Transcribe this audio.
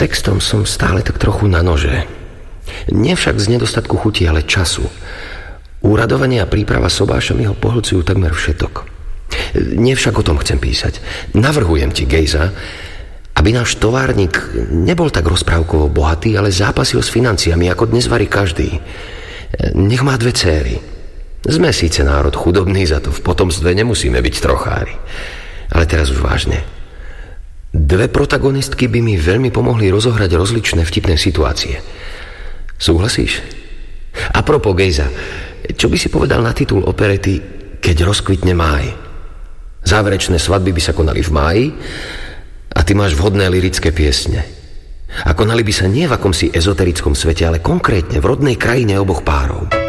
textom som stále tak trochu na nože. Nie však z nedostatku chuti, ale času. Úradovanie a príprava sobáša mi ho pohlcujú takmer všetok. Nie však o tom chcem písať. Navrhujem ti, Gejza, aby náš továrnik nebol tak rozprávkovo bohatý, ale zápasil s financiami, ako dnes varí každý. Nech má 2 dcéry. Sme síce národ chudobný, za to v potomstve nemusíme byť trochári. Ale teraz už vážne. 2 protagonistky by mi veľmi pomohli rozohrať rozličné vtipné situácie. Súhlasíš? A propos, Gejza, čo by si povedal na titul operety Keď rozkvitne máj? Záverečné svadby by sa konali v máji a ty máš vhodné lyrické piesne. A konali by sa nie v akomsi ezoterickom svete, ale konkrétne v rodnej krajine oboch párov.